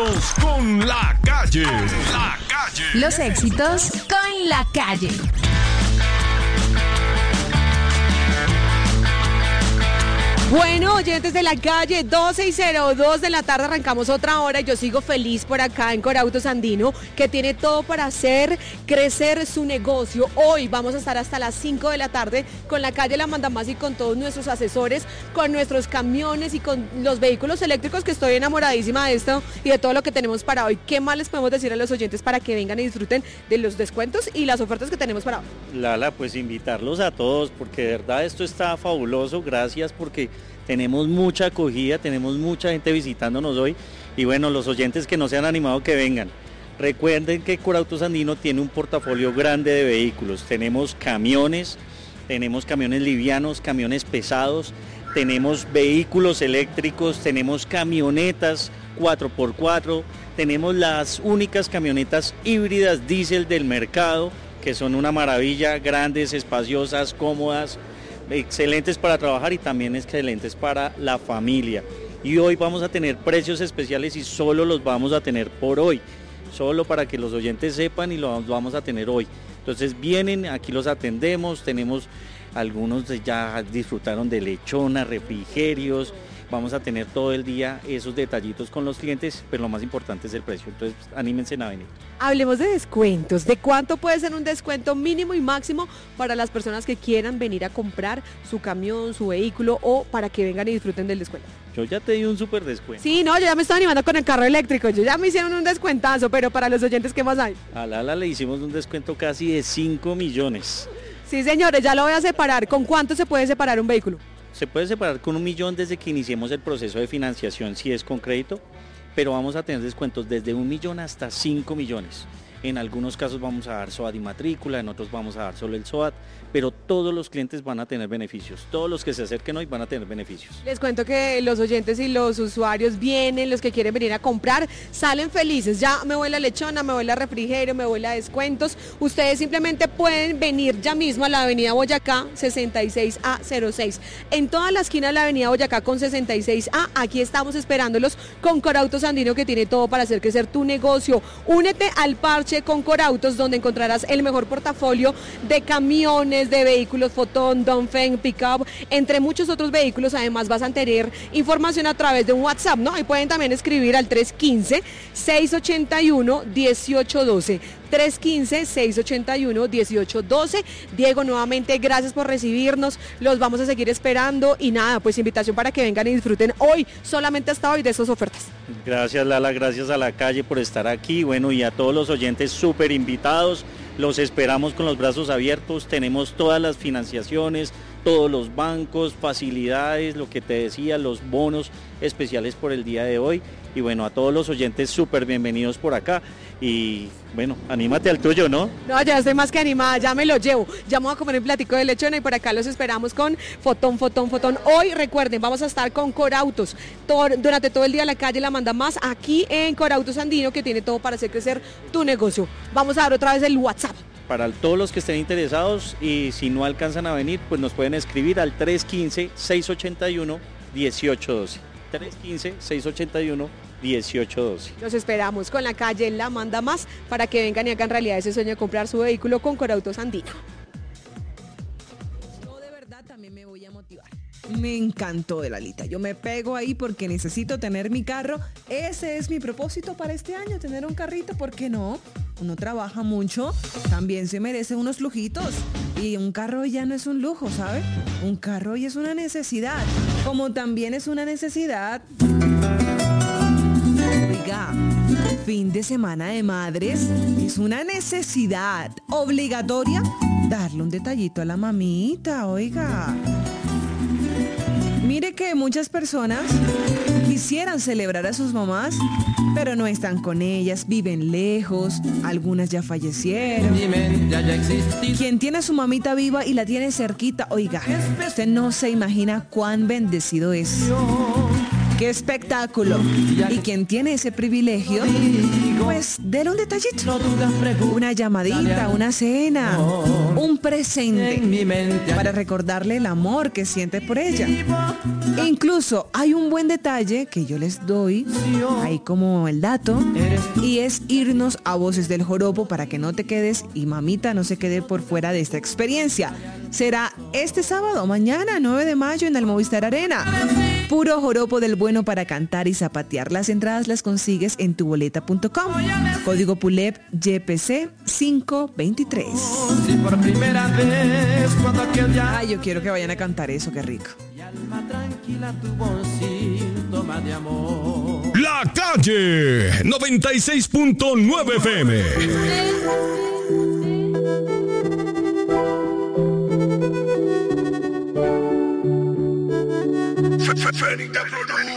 éxitos con La Calle. La Calle. Los éxitos con La Calle. Bueno, oyentes de La Calle, 12:02 de la tarde, arrancamos otra hora y yo sigo feliz por acá en Corautos Andino, que tiene todo para hacer crecer su negocio. Hoy vamos a estar hasta las 5 de la tarde con La Calle La Mandamás y con todos nuestros asesores, con nuestros camiones y con los vehículos eléctricos, que estoy enamoradísima de esto y de todo lo que tenemos para hoy. ¿Qué más les podemos decir a los oyentes para que vengan y disfruten de los descuentos y las ofertas que tenemos para hoy? Lala, pues invitarlos a todos, porque de verdad esto está fabuloso. Gracias, porque tenemos mucha acogida, tenemos mucha gente visitándonos hoy, y bueno, los oyentes que no se han animado, que vengan. Recuerden que Corautos Andino tiene un portafolio grande de vehículos. Tenemos camiones livianos, camiones pesados, tenemos vehículos eléctricos, tenemos camionetas 4x4, tenemos las únicas camionetas híbridas diésel del mercado, que son una maravilla, grandes, espaciosas, cómodas, excelentes para trabajar y también excelentes para la familia. Y hoy vamos a tener precios especiales y solo los vamos a tener por hoy, solo para que los oyentes sepan, y los vamos a tener hoy. Entonces vienen, aquí los atendemos, tenemos algunos ya disfrutaron de lechona, refrigerios. Vamos a tener todo el día esos detallitos con los clientes, pero lo más importante es el precio, entonces anímense a venir. Hablemos de descuentos, de cuánto puede ser un descuento mínimo y máximo para las personas que quieran venir a comprar su camión, su vehículo, o para que vengan y disfruten del descuento. Yo ya te di un súper descuento. Sí, no, yo ya me estoy animando con el carro eléctrico, yo ya me hicieron un descuentazo, pero para los oyentes, ¿qué más hay? A Lala le hicimos un descuento casi de 5 millones. Sí, señores, ya lo voy a separar. ¿Con cuánto se puede separar un vehículo? Se puede separar con 1 millón desde que iniciemos el proceso de financiación, si es con crédito, pero vamos a tener descuentos desde 1 millón hasta 5 millones. En algunos casos vamos a dar SOAT y matrícula, en otros vamos a dar solo el SOAT, pero todos los clientes van a tener beneficios, todos los que se acerquen hoy van a tener beneficios. Les cuento que los oyentes y los usuarios vienen, los que quieren venir a comprar, salen felices. Ya me voy la lechona, me voy la refrigerio, me voy la descuentos. Ustedes simplemente pueden venir ya mismo a la avenida Boyacá 66A06. En toda la esquina de la avenida Boyacá con 66A, aquí estamos esperándolos con Corautos Andino, que tiene todo para hacer crecer tu negocio. Únete al parche con Corautos, donde encontrarás el mejor portafolio de camiones, de vehículos Fotón, Dongfeng, Pickup, entre muchos otros vehículos. Además vas a tener información a través de un WhatsApp, ¿no? Y pueden también escribir al 315-681-1812. 315-681-1812. Diego, nuevamente gracias por recibirnos, los vamos a seguir esperando y nada, pues invitación para que vengan y disfruten hoy, solamente hasta hoy, de estas ofertas. Gracias, Lala, gracias a La Calle por estar aquí, bueno, y a todos los oyentes súper invitados, los esperamos con los brazos abiertos, tenemos todas las financiaciones, todos los bancos, facilidades, lo que te decía, los bonos especiales por el día de hoy, y bueno, a todos los oyentes súper bienvenidos por acá, y bueno, anímate al tuyo, ¿no? No, ya estoy más que animada, ya me lo llevo, ya me voy a comer el platico de lechona y por acá los esperamos con Fotón. Hoy recuerden, vamos a estar con Corautos durante todo el día. La Calle La Mandamás, aquí en Corautos Andino, que tiene todo para hacer crecer tu negocio. Vamos a dar otra vez el WhatsApp. Para todos los que estén interesados, y si no alcanzan a venir, pues nos pueden escribir al 315-681-1812. 315-681-1812. Los esperamos con La Calle La Mandamás para que vengan y hagan realidad ese sueño de comprar su vehículo con Corautos Andino. Yo de verdad también me voy a motivar. Me encantó de Lalita. Yo me pego ahí porque necesito tener mi carro. Ese es mi propósito para este año, tener un carrito. ¿Por qué no? Uno trabaja mucho, también se merece unos lujitos. Y un carro ya no es un lujo, ¿sabe? Un carro ya es una necesidad. Como también es una necesidad. Oiga, fin de semana de madres es una necesidad obligatoria darle un detallito a la mamita, oiga. Mire que muchas personas quisieran celebrar a sus mamás, pero no están con ellas, viven lejos, algunas ya fallecieron. Quien tiene a su mamita viva y la tiene cerquita, oiga, usted no se imagina cuán bendecido es. ¡Qué espectáculo! Y quien tiene ese privilegio, pues déle un detallito. Una llamadita, una cena, un presente para recordarle el amor que siente por ella. E incluso hay un buen detalle que yo les doy, ahí como el dato, y es irnos a Voces del Joropo para que no te quedes y mamita no se quede por fuera de esta experiencia. Será este sábado, mañana, 9 de mayo, en el Movistar Arena. Puro joropo del bueno para cantar y zapatear. Las entradas las consigues en tuboleta.com. Código PULEP YPC 523. Si por primera vez cuando aquel día Ay, yo quiero que vayan a cantar eso, qué rico. mi alma tranquila tuvo un síntoma de amor. La Calle 96.9 FM. Federica Flores.